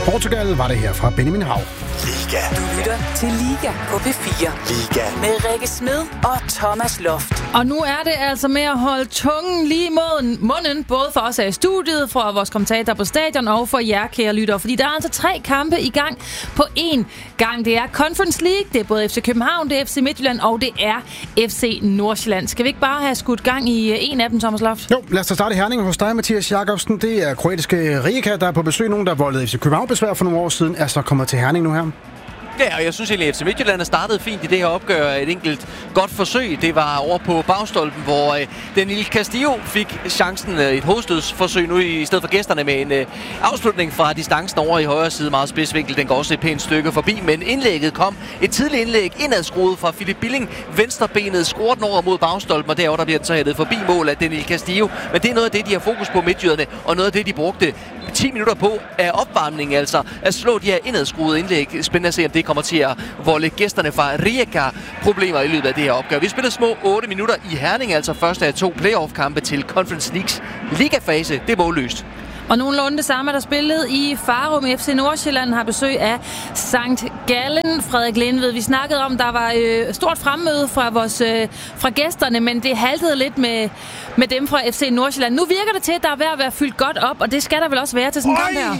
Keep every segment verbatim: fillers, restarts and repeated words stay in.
Portugal var det her fra Benjamin Hav. Liga. Du lytter til Liga på P fire. Liga. Med Rikke Smed og Thomas Loft. Og nu er det altså med at holde tungen lige mod munden, både for os her i studiet, for vores kommentator på stadion og for jer, kære lyttere. Fordi der er altså tre kampe i gang på én gang. Det er Conference League, det er både F C København, det er F C Midtjylland og det er F C Nordsjælland. Skal vi ikke bare have skudt gang i en af dem, Thomas Loft? Jo, lad os da starte i Herning hos dig, Mathias Jakobsen. Det er kroatiske Rijeka, der er på besøg. Nogen, der voldede F C København besvær for nogle år siden, er så kommet til Herning nu her. Ja, og jeg synes egentlig, at F C Midtjylland er startet fint i det her opgør. Et enkelt godt forsøg. Det var over på bagstolpen, hvor øh, Daniel Castillo fik chancen. Øh, et hovedstødsforsøg nu i stedet for gæsterne med en øh, afslutning fra distancen over i højre side. Meget spidsvinkel. Den går også et pænt stykke forbi. Men indlægget kom. Et tidligt indlæg indadskruet fra Philip Billing. Venstrebenet skruer den over mod bagstolpen, og derovre der bliver den så hættet forbi mål af Daniel Castillo. Men det er noget af det, de har fokus på midtjyderne, og noget af det, de brugte ti minutter på af opvarmning, altså at slå de her indadskruede indlæg. Spændende at se, om det kommer til at volde gæsterne fra Rijeka problemer i løbet af det her opgør. Vi spiller små otte minutter i Herning, altså første af to playoff-kampe til Conference Leagues ligafase. Det er målløst. Og nogenlunde det samme er der spillet i Farum. F C Nordsjælland har besøg af Sankt Gallen. Frederik Lindved, vi snakkede om, der var øh, stort fremmøde fra, vores, øh, fra gæsterne, men det haltede lidt med, med dem fra F C Nordsjælland. Nu virker det til, at der er ved at være fyldt godt op, og det skal der vel også være til sådan en kamp her?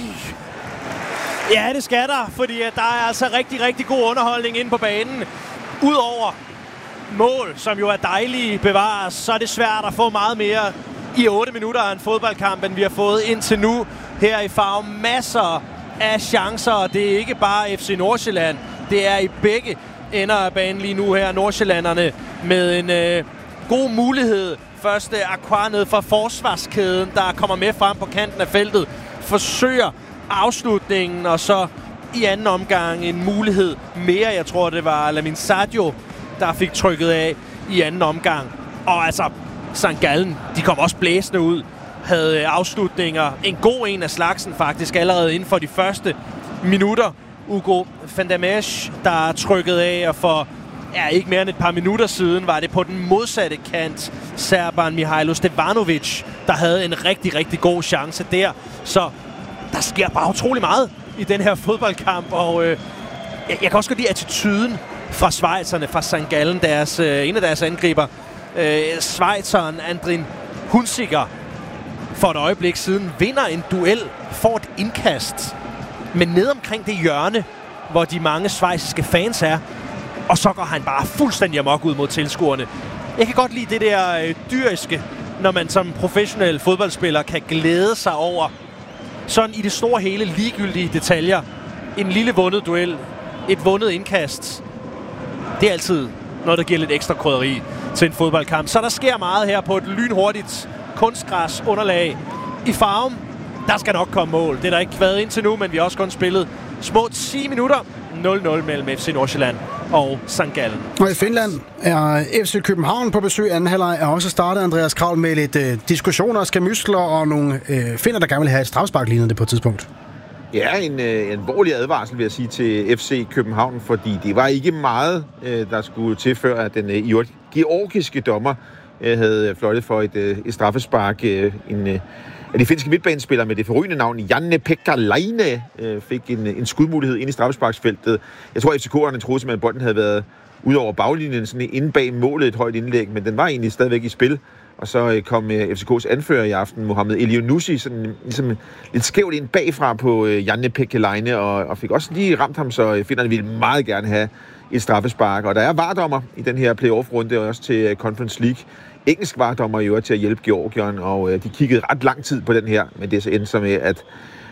Ja, det skal der, fordi der er altså rigtig, rigtig god underholdning inde på banen. Udover mål, som jo er dejlige bevares, så er det svært at få meget mere i otte minutter af en fodboldkamp, end vi har fået indtil nu her i Farum. Masser af chancer, og det er ikke bare F C Nordsjælland. Det er i begge ender af banen lige nu her, Nordsjællanderne, med en øh, god mulighed. Første Aqua ned fra forsvarskæden, der kommer med frem på kanten af feltet, forsøger afslutningen, og så i anden omgang en mulighed mere. Jeg tror, det var Lamin Sadio, der fik trykket af i anden omgang. Og altså, Sankt Gallen, de kom også blæsende ud, havde afslutninger. En god en af slagsen faktisk, allerede inden for de første minutter. Ugo Fandamesh, der trykket af, og for ja, ikke mere end et par minutter siden var det på den modsatte kant serberen Mihailo Stevanovic, der havde en rigtig, rigtig god chance der. Så der sker bare utrolig meget i den her fodboldkamp, og øh, jeg, jeg kan også godt lide attituden fra schweizerne, fra Sankt Gallen, deres, øh, en af deres angriber. Øh, schweizeren Andrin Hunziker for et øjeblik siden vinder en duel, får et indkast, men ned omkring det hjørne, hvor de mange schweiziske fans er, og så går han bare fuldstændig amok ud mod tilskuerne. Jeg kan godt lide det der øh, dyriske, når man som professionel fodboldspiller kan glæde sig over sådan i det store hele ligegyldige detaljer. En lille vundet duel, et vundet indkast. Det er altid noget, der giver lidt ekstra krydderi til en fodboldkamp. Så der sker meget her på et lynhurtigt kunstgræs underlag i Farum. Der skal nok komme mål. Det er der ikke været indtil nu, men vi har også kun spillet små ti minutter. nul nul mellem F C Nordsjælland og Sankt Gallen. Og i Finland er F C København på besøg. Anden halvleg er også startet, Andreas Kravl, med lidt øh, diskussioner, skærmydsler og nogle øh, finder, der gerne vil have et strafspark lignende på et tidspunkt. Ja, en øh, alvorlig advarsel, vil jeg sige, til F C København, fordi det var ikke meget, øh, der skulle tilføre, at den øh, georgiske dommer øh, havde fløjtet for et, øh, et straffespark. Øh, en, øh, af de finske midtbanespillere med det forrygende navn Janne-Pekka Laine øh, fik en, en skudmulighed ind i straffesparksfeltet. Jeg tror, at F C K'erne troede simpelthen, at bolden havde været ud over baglinjen, sådan inde bag målet, et højt indlæg, men den var egentlig stadigvæk i spil. Og så øh, kom øh, F C K's anfører i aften, Mohamed Elionussi, sådan ligesom lidt skævt ind bagfra på øh, Janne-Pekka Laine, og, og fik også lige ramt ham, så øh, finderne ville meget gerne have et straffespark. Og der er vardommer i den her playoff-runde, også til øh, Conference League. Engelsk vardommer i øvrigt til at hjælpe Georgien, og øh, de kiggede ret lang tid på den her, men det er så endte så med, at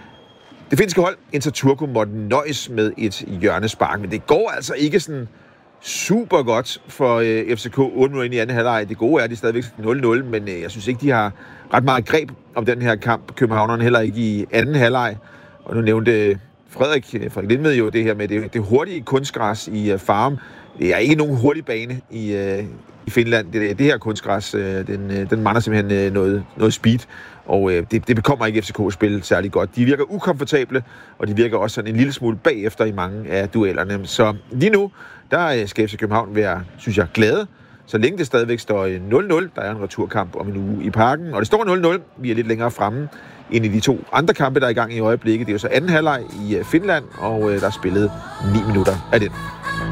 det finske hold, Inter Turku, måtte nøjes med et hjørnespark. Men det går altså ikke sådan super godt for øh, F C K otte minutter ind i anden halvleg. Det gode er, at de stadigvæk nul nul, men øh, jeg synes ikke, de har ret meget greb om den her kamp. Københavnerne heller ikke i anden halvleg. Og nu nævnte Frederik, Frederik Lindved jo det her med det, det hurtige kunstgræs i uh, Farum. Det er ikke nogen hurtig bane i, uh, i Finland. Det, det her kunstgræs, uh, den, den mangler simpelthen uh, noget, noget speed. Og uh, det, det bekommer ikke F C K spil særlig godt. De virker ukomfortable, og de virker også sådan en lille smule bagefter i mange af duellerne. Så lige nu, der skal F C København være, synes jeg, glade så længe det stadigvæk står nul nul. Der er en returkamp om en uge i Parken, og det står nul nul. Vi er lidt længere fremme end i de to andre kampe, der er i gang i øjeblikket. Det er jo så anden halvleg i Finland, og der er spillet ni minutter af den.